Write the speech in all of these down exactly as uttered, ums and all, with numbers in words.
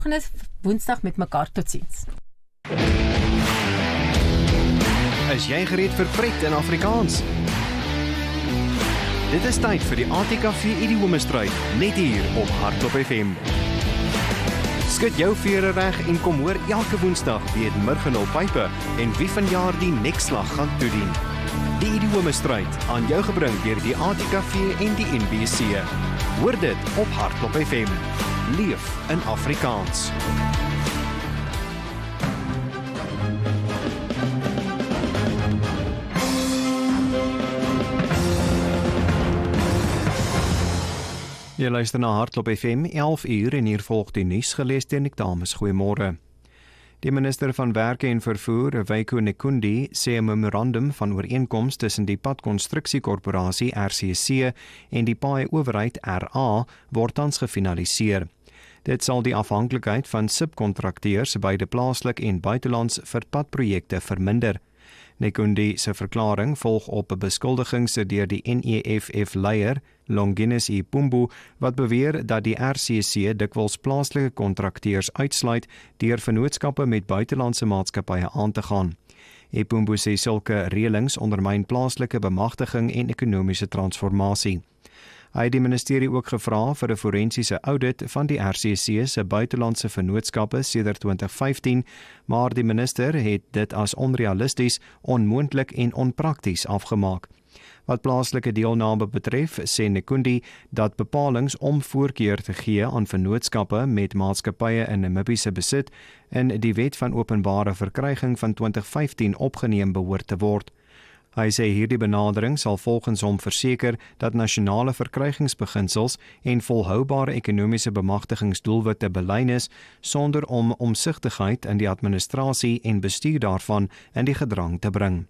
Volgende Woensdag met mekaar, totsiens. Is jy gereed vir pret in Afrikaans? Dit is tyd vir die A T K V Idiomesstryd, net hier op Hardloop F M. Skud jou vere reg en kom hoor elke Woensdag wie het Murgenhul Pype en wie vanjaar die nekslag gaan toedien. Die Idiomesstryd aan jou gebring deur die A T K V en die N B C. Hoor dit op Hardloop F M. Leef in Afrikaans. Jy luister na Hardloop F M, elf uur en hier volg die nuus gelees deur Nick Dames. Goeiemôre. Die minister van Werke en Vervoer, Wyko Nekundi, sê 'n memorandum van ooreenkoms tussen die Padkonstruksiekorporasie R C C en die Paaie-owerheid R A word tans gefinaliseer. Dit sal die afhanklikheid van subkontrakteurs beide plaaslik en buitelands vir padprojekte verminder. Nekundi se verklaring volg op 'n beskuldiging deur die N E F F-leier, Longinus Ipumbu, wat beweer dat die R C C dikwels plaaslike kontrakteurs uitsluit deur vennootskappe met buitelandse maatskappye aan te gaan. Ipumbu sê sulke reëlings ondermyn plaaslike bemagtiging en ekonomiese transformasie. Hy het die ministerie ook gevra vir 'n forensiese audit van die R C C se buitelandse vennootskappe sedert twintig vyftien, maar die minister het dit as onrealisties, onmoontlik en onprakties afgemaak. Wat plaaslike deelname betref, sê Nekundi dat bepalings om voorkeur te gee aan vennootskappe met maatskappye in Namibiese besit in die Wet van Openbare Verkryging van twintig vyftien opgeneem behoort te word. Hy sê hierdie benadering sal volgens hom verseker dat nasionale verkrygingsbeginsels en volhoubare ekonomiese bemagtigingsdoelwitte belyn is, sonder om omsigtigheid in die administrasie en bestuur daarvan in die gedrang te bring.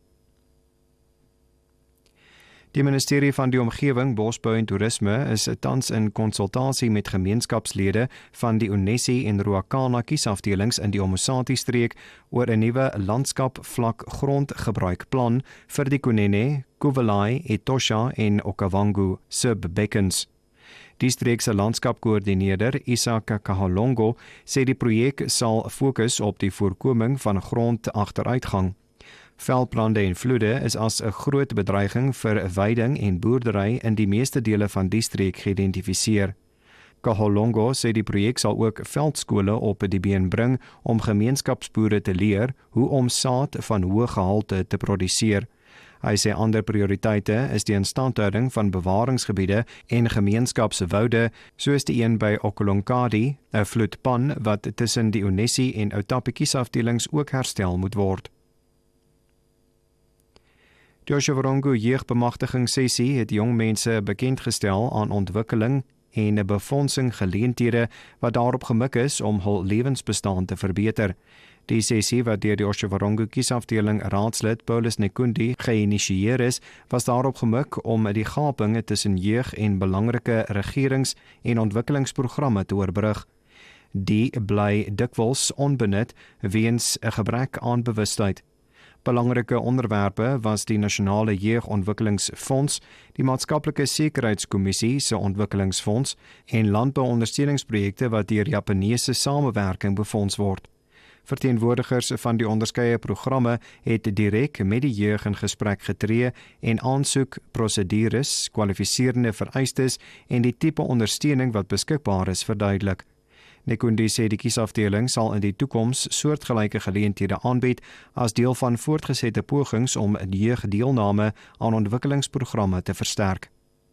Die ministerie van die Omgewing, Bosbou en Toerisme is tans in konsultasie met gemeenskapslede van die Unessi en Ruacana kiesafdelings in die Omosati-streek oor 'n nuwe landskapvlak grondgebruikplan vir die Kunene, Kuvelai, Etosha en Okavango subbekkens. Die streekse landskapkoördineerder, Isaka Kahalongo, sê die projek sal fokus op die voorkoming van grondagteruitgang. Veldbrande en vloede is as 'n groot bedreiging vir veiding en boerdery in die meeste dele van die streek geïdentifiseer. Kaholongo sê die projek sal ook veldskole op die been bring om gemeenskapsboere te leer hoe om saad van hoë gehalte te produseer. Hy sê ander prioriteite is die instandhouding van bewaringsgebiede en gemeenskapswoude, soos die een by Okolonkadi, 'n vloedpan wat tussen die Unessi en Outapi kiesafdelings ook herstel moet word. Die Oshawarongo jeugbemagtigingssessie het jong mense bekendgestel aan ontwikkeling en 'n befondsing geleenthede wat daarop gemik is om hul lewensbestaan te verbeter. Die sessie wat deur die Oshawarongo kiesafdeling raadslid Paulus Nekundi geïnisieer is, was daarop gemik om die gaping tussen jeug en belangrike regerings- en ontwikkelingsprogramme te oorbrug. Die bly dikwels onbenut weens 'n gebrek aan bewustheid. Belangrike onderwerpe was die Nasionale Jeugontwikkelingsfonds, die Maatskaplike Sekuriteitskommissie se ontwikkelingsfonds en landbouondersteuningsprojekte wat deur Japaneese samewerking befonds word. Verteenwoordigers van die onderskeie programme het direk met die jeug in gesprek getree en aansoek, prosedures, kwalifiserende vereistes en die tipe ondersteuning wat beskikbaar is verduidelik. Nekundi sê die kiesafdeling sal in die toekoms soortgelyke geleenthede aanbied as deel van voortgesette pogings om jeugdeelname aan ontwikkelingsprogramme te versterk.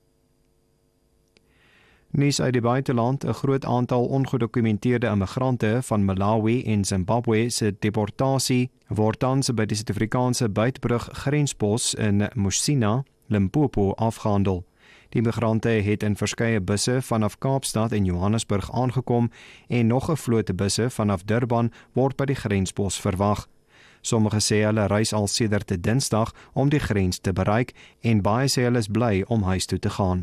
Nuus uit die buiteland, 'n groot aantal ongedokumenteerde immigrante van Malawi en Zimbabwe se deportasie word tans by die Suid-Afrikaanse buitebrug grenspos in Musina, Limpopo afgehandel. Die migrante het in verskeie busse vanaf Kaapstad en Johannesburg aangekom en nog 'n vloot busse vanaf Durban word by die grenspos verwag. Sommige sê hulle reis al sedert Dinsdag om die grens te bereik en baie sê hulle is bly om huis toe te gaan.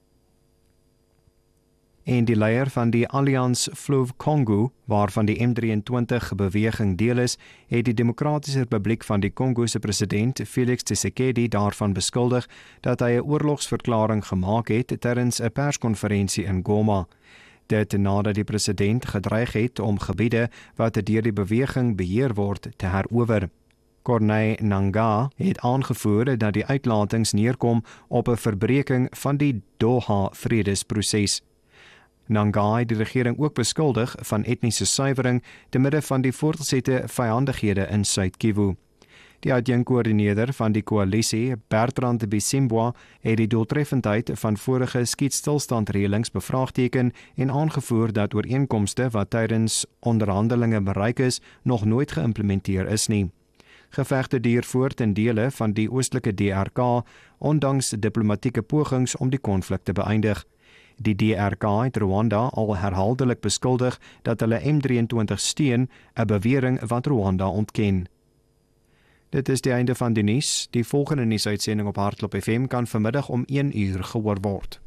En die leier van die Alliance Fleuve Congo, waarvan die M drieëntwintig beweging deel is, het die Demokratiese Republiek van die Kongo se president Felix Tshisekedi daarvan beskuldig dat hy 'n oorlogsverklaring gemaak het tydens 'n perskonferensie in Goma. Dit nadat die president gedreig het om gebiede wat deur die beweging beheer word te herower. Corneille Nangaa het aangevoer dat die uitlatings neerkom op 'n verbreeking van die Doha-vredesproses. Nangaa het die regering ook beskuldig van etniese suiwering te midde van die voortgesette vyandighede in Suid-Kivu. Die adjunkkoördineerder van die koalisie, Bertrand Bisimwa, het die doeltreffendheid van vorige skietstilstandreëlings bevraagteken en aangevoer dat ooreenkomste wat tydens onderhandelinge bereik is, nog nooit geïmplementeer is nie. Gevegte duur voort in dele van die oostelike D R K, ondanks diplomatieke pogings om die konflik te beëindig. Die D R K het Rwanda al herhaaldelik beskuldig dat hulle M drieëntwintig steun, 'n bewering wat Rwanda ontken. Dit is die einde van die nuus. Die volgende nuusuitsending op Hartklop F M kan vanmiddag om een uur gehoor word.